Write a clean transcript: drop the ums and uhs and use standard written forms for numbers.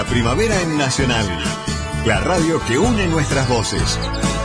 la primavera en Nacional. La radio que une nuestras voces.